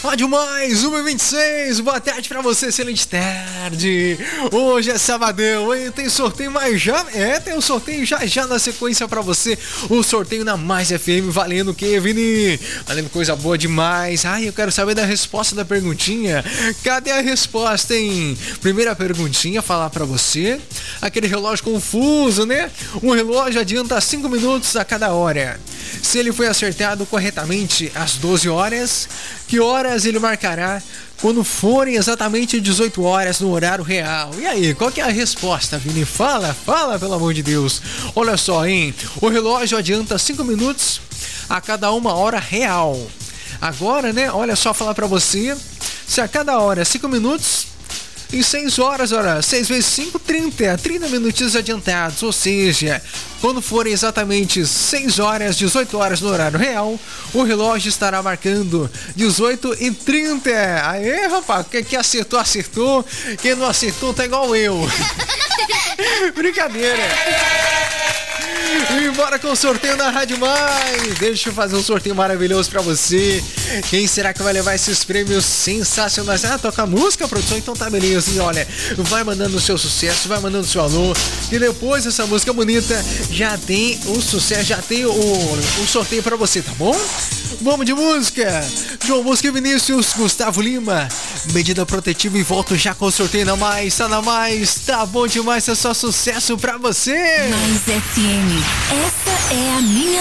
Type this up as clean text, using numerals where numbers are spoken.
Rádio Mais, 1h26, boa tarde pra você, excelente tarde. Hoje é sabadão, hein? Tem sorteio, mas já... tem um sorteio já na sequência pra você. O sorteio na Mais FM, valendo o quê, Vini? Valendo coisa boa demais. Ai, eu quero saber da resposta da perguntinha. Cadê a resposta, hein? Primeira perguntinha, falar pra você. Aquele relógio confuso, né? Um relógio adianta 5 minutos a cada hora. Se ele foi acertado corretamente às 12 horas, que horas ele marcará quando forem exatamente 18 horas no horário real? E aí, qual que é a resposta, Vini? Fala, pelo amor de Deus. Olha só, hein? O relógio adianta 5 minutos a cada 1 hora real. Agora, né? Olha só, falar pra você. Se a cada hora 5 minutos... Em 6 horas, 6 vezes 5, 30 minutinhos adiantados, ou seja, quando forem exatamente 6 horas, 18 horas no horário real, o relógio estará marcando 18h30. Aê, rapaz, quem acertou, acertou, quem não acertou tá igual eu. Brincadeira. E bora com o sorteio na Rádio Mais. Deixa eu fazer um sorteio maravilhoso pra você. Quem será que vai levar esses prêmios sensacionais? Ah, toca música, produção? Então tá beleza. E olha, vai mandando o seu sucesso, vai mandando o seu alô. E depois dessa música bonita, já tem o sucesso, já tem o sorteio pra você, tá bom? Vamos de música. João Bosco e Vinícius, Gustavo Lima. Medida protetiva e volto já com o sorteio na Mais. Tá na Mais, tá bom demais, é só sucesso pra você. Mais FM, essa é a minha